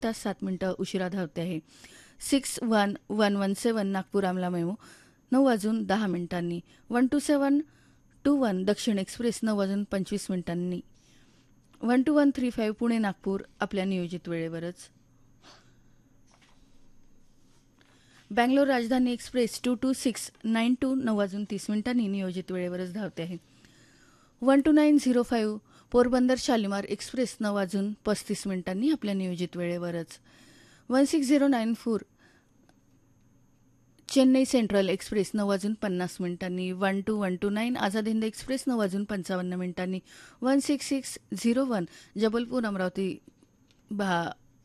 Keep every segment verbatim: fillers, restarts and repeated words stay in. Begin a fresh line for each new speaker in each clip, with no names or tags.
तास सात मिनिटं उशिरा धावते आहे. Six one one one seven Nagpur Amla memo नऊ वाजून दहा मिनिटांनी. One two seven to one दक्षिण एक्सप्रेस नऊ वाजून पंचवीस मिनिटांनी. One two one three five Pune Nagpur आपल्या नियोजित वेळेवरच. बँगलोर राजधानी express to to six nine to नऊ वाजून तीस मिनिटांनी नियोजित वेळेवरच धावते आहे. One two nine zero five Porbandar Shalimar express नऊ वाजून पस्तीस मिनिटांनी आपल्या नियोजित वेळेवरच. One six zero nine four Chennai central express नऊ वाजून पन्नास मिनिटांनी. One two one two nine Azad Hind express नऊ वाजून पंचावन्न मिनिटांनी. One six six zero one Jabalpur Amravati भा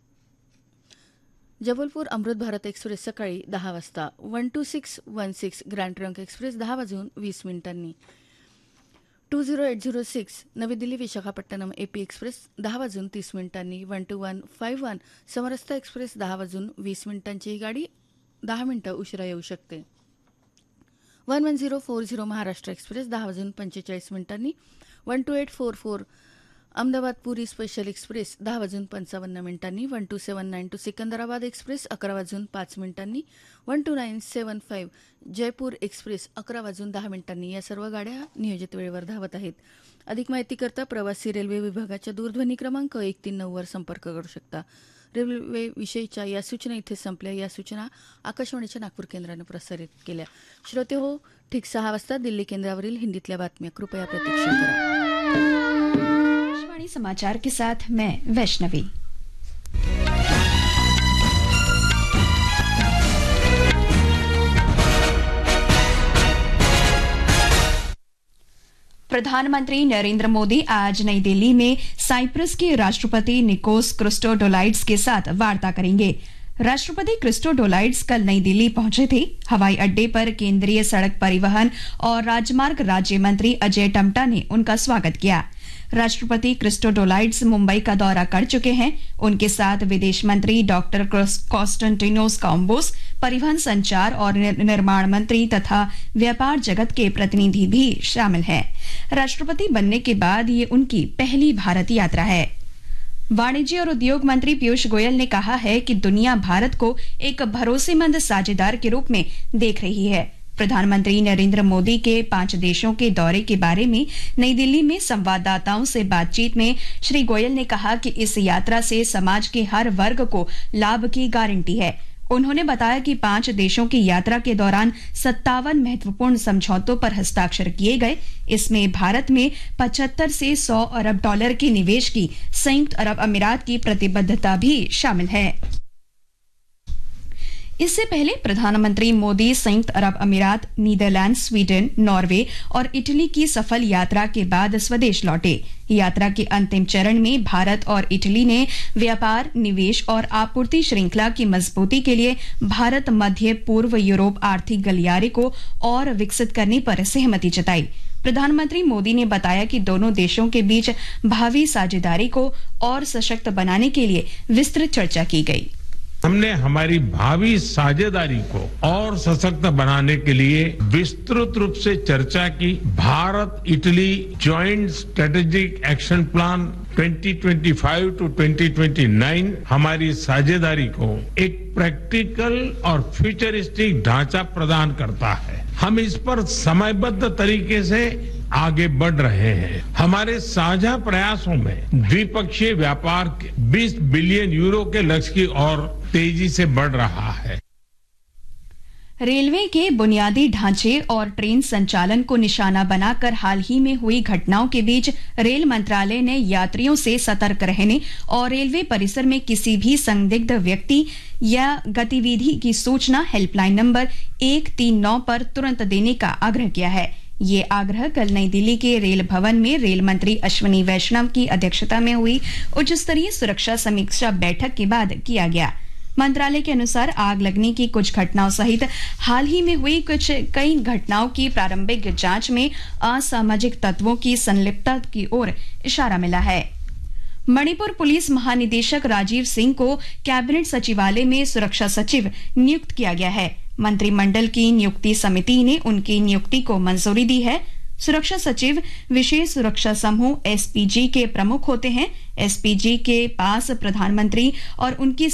जबलपूर अमृत भारत एक्सप्रेस सकाळी दहा वाजता. One two six one six grand trunk express दहा वाजून वीस मिनिटांनी. To zero eight zero six Navi Delhi Visakhapatnam AP express दहा वाजून तीस मिनिटांनी. One two one five one समरस्ता express दहा वाजून वीस मिनिटांची ही गाडी दहा मिनिटं उशिरा येऊ शकते. One one zero four zero Maharashtra express दहा वाजून पंचेचाळीस मिनिटांनी. One two eight four four Ahmedabad Puri special express दहा वाजून पंचावन्न मिनिटांनी. One two seven nine to Secunderabad express अकरा वाजून पाच मिनिटांनी. One two nine seven five Jaipur express अकरा वाजून दहा मिनिटांनी. या सर्व गाड्या नियोजित वेळेवर धावत आहेत. अधिक माहितीकरता प्रवासी रेल्वे विभागाच्या दूरध्वनी क्रमांक एक तीन नऊवर संपर्क करू शकता. रेल्वेविषयीच्या या सूचना इथे संपल्या. या सूचना आकाशवाणीच्या नागपूर केंद्रानं प्रसारित केल्या. श्रोते हो, ठीक सहा वाजता दिल्ली केंद्रावरील हिंदीतल्या बातम्या कृपया प्रतीक्षा करा.
आकाशवाणी समाचार के साथ मैं वैष्णवी. प्रधानमंत्री नरेंद्र मोदी आज नई दिल्ली में साइप्रस के राष्ट्रपति निकोस क्रिस्टोडोलाइड्स के साथ वार्ता करेंगे. राष्ट्रपति क्रिस्टोडोलाइड्स कल नई दिल्ली पहुंचे थे. हवाई अड्डे पर केंद्रीय सड़क परिवहन और राजमार्ग राज्य मंत्री अजय टम्टा ने उनका स्वागत किया. राष्ट्रपति क्रिस्टोडोलाइड्स मुंबई का दौरा कर चुके हैं. उनके साथ विदेश मंत्री डॉक्टर कॉन्स्टेंटिनोस काम्बोस, परिवहन, संचार और निर्माण मंत्री तथा व्यापार जगत के प्रतिनिधि भी शामिल हैं. राष्ट्रपति बनने के बाद ये उनकी पहली भारत यात्रा है. वाणिज्य और उद्योग मंत्री पीयूष गोयल ने कहा है कि दुनिया भारत को एक भरोसेमंद साझेदार के रूप में देख रही है. प्रधानमंत्री नरेंद्र मोदी के पांच देशों के दौरे के बारे में नई दिल्ली में संवाददाताओं से बातचीत में श्री गोयल ने कहा कि इस यात्रा से समाज के हर वर्ग को लाभ की गारंटी है. उन्होंने बताया कि पांच देशों की यात्रा के दौरान सत्तावन महत्वपूर्ण समझौतों पर हस्ताक्षर किए गए. इसमें भारत में पचहत्तर से सौ अरब डॉलर के निवेश की संयुक्त अरब अमीरात की प्रतिबद्धता भी शामिल है. इससे पहले प्रधानमंत्री मोदी संयुक्त अरब अमीरात, नीदरलैंड, स्वीडन, नॉर्वे और इटली की सफल यात्रा के बाद स्वदेश लौटे. यात्रा के अंतिम चरण में भारत और इटली ने व्यापार, निवेश और आपूर्ति श्रृंखला की मजबूती के लिए भारत मध्य पूर्व यूरोप आर्थिक गलियारे को और विकसित करने पर सहमति जताई. प्रधानमंत्री मोदी ने बताया कि दोनों देशों के बीच भावी साझेदारी को और सशक्त बनाने के लिए विस्तृत चर्चा की गई.
हमने हमारी भावी साझेदारी को और सशक्त बनाने के लिए विस्तृत रूप से चर्चा की. Bharat Italy joint strategic action plan twenty twenty five to twenty twenty nine हमारी साझेदारी को एक प्रैक्टिकल और फ्यूचरिस्टिक ढांचा प्रदान करता है. हम इस पर समयबद्ध तरीके से आगे बढ़ रहे हैं. हमारे साझा प्रयासों में द्विपक्षीय व्यापार के बीस बिलियन यूरो के लक्ष्य की ओर तेजी से बढ़ रहा है.
रेलवे के बुनियादी ढांचे और ट्रेन संचालन को निशाना बनाकर हाल ही में हुई घटनाओं के बीच रेल मंत्रालय ने यात्रियों से सतर्क रहने और रेलवे परिसर में किसी भी संदिग्ध व्यक्ति या गतिविधि की सूचना हेल्पलाइन नंबर एक तीन नौ पर तुरंत देने का आग्रह किया है. ये आग्रह कल नई दिल्ली के रेल भवन में रेल मंत्री अश्विनी वैष्णव की अध्यक्षता में हुई उच्च स्तरीय सुरक्षा समीक्षा बैठक के बाद किया गया. मंत्रालय के अनुसार आग लगने की कुछ घटनाओं सहित हाल ही में हुई कुछ कई घटनाओं की प्रारंभिक जांच में असामाजिक तत्वों की संलिप्तता की ओर इशारा मिला है. मणिपुर पुलिस महानिदेशक राजीव सिंह को कैबिनेट सचिवालय में सुरक्षा सचिव नियुक्त किया गया है. मंत्रिमंडल की नियुक्ति समिति ने उनकी नियुक्ति को मंजूरी दी है. सुरक्षा सचिव विशेष सुरक्षा समूह एसपीजी के प्रमुख होते हैं. एसपीजी के पास प्रधानमंत्री और उनकी